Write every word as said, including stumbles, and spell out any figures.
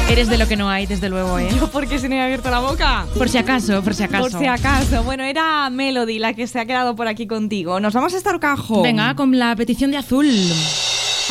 Eres de lo que no hay, desde luego, ¿eh? ¿Yo por qué se me ha abierto la boca? Por si acaso, por si acaso. Por si acaso. Bueno, era Melody la que se ha quedado por aquí contigo. Nos vamos a Estar Cajo. Venga, con la petición de Azul.